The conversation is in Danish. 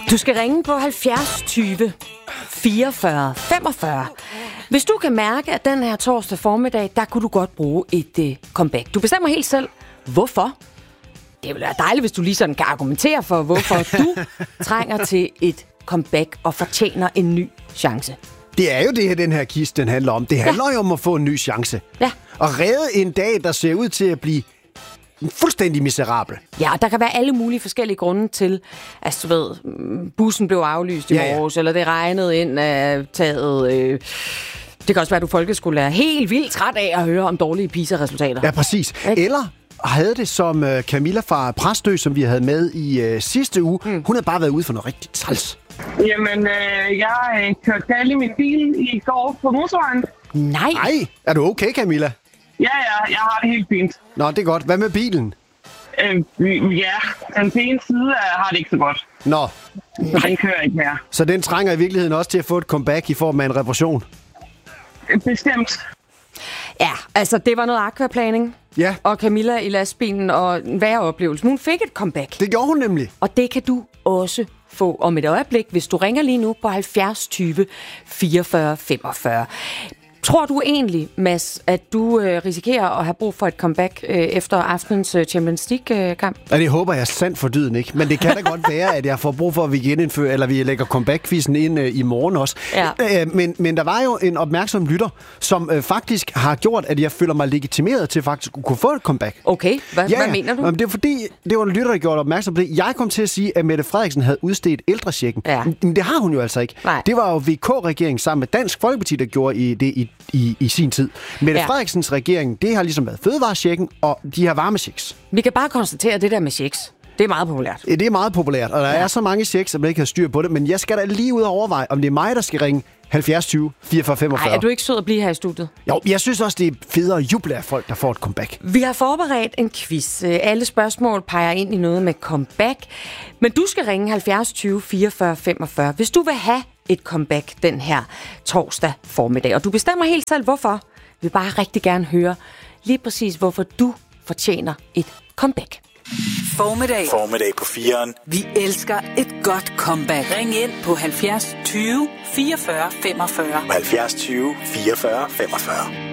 Du skal ringe på 70 20 44 45. Hvis du kan mærke, at den her torsdag formiddag, der kunne du godt bruge et comeback. Du bestemmer helt selv, hvorfor. Det vil være dejligt, hvis du lige sådan kan argumentere for, hvorfor du trænger til et comeback og fortjener en ny chance. Det er jo det her, den her kiste, den handler om. Det handler jo om at få en ny chance. Ja. Og redde en dag, der ser ud til at blive fuldstændig miserabel. Ja, og der kan være alle mulige forskellige grunde til, at du ved, bussen blev aflyst i morges, eller det regnede ind af taget. Det kan også være, at du folkeskolelærer helt vildt træt af at høre om dårlige PISA-resultater. Ja, præcis. Eller havde det som Camilla fra Præstø, som vi havde med i sidste uge. Hun havde bare været ude for noget rigtig træls. Jamen, jeg kørte galt i min bil i går på motorvejen. Nej. Er du okay, Camilla? Ja, jeg har det helt fint. Nå, det er godt. Hvad med bilen? Ja, den ene side har det ikke så godt. Nå. Så den kører ikke mere. Så den trænger i virkeligheden også til at få et comeback i form af en reparation? Bestemt. Ja, altså det var noget aquaplaning. Ja. Og Camilla i lastbilen og en værre oplevelse. Hun fik et comeback. Det gjorde hun nemlig. Og det kan du også få om et øjeblik, hvis du ringer lige nu på 70 20 44 45. Tror du egentlig, Mads, at du risikerer at have brug for et comeback efter aftenens Champions League-kamp? Ja, det håber jeg sandt for dyden ikke. Men det kan da godt være, at jeg får brug for, at vi genindfører, eller vi lægger comeback-quizzen ind i morgen også. Ja. Men der var jo en opmærksom lytter, som faktisk har gjort, at jeg føler mig legitimeret til faktisk at kunne få et comeback. Okay, hvad mener du? Jamen, det er fordi, det var en lytter, der gjorde opmærksom på det. Jeg kom til at sige, at Mette Frederiksen havde udstedt ældrechecken. Ja. Men det har hun jo altså ikke. Nej. Det var jo VK-regeringen sammen med Dansk Folkeparti, der gjorde det i sin tid. Mette Frederiksens regering, det har ligesom været fødevarechecken og de her varmechecks. Vi kan bare konstatere, at det der med checks, det er meget populært. Det er meget populært, og der er så mange checks, at man ikke har styr på det. Men jeg skal da lige ud og overveje, om det er mig, der skal ringe 70 20 44 45. Nej, er du ikke sød at blive her i studiet? Jo, jeg synes også, det er federe at juble af folk, der får et comeback. Vi har forberedt en quiz. Alle spørgsmål peger ind i noget med comeback. Men du skal ringe 70 20 44 45, hvis du vil have et comeback den her torsdag formiddag. Og du bestemmer helt selv, hvorfor. Vi vil bare rigtig gerne høre lige præcis, hvorfor du fortjener et comeback. Formiddag på 4'eren. Vi elsker et godt comeback. Ring ind på 70 20 44 45. 70 20 44 45.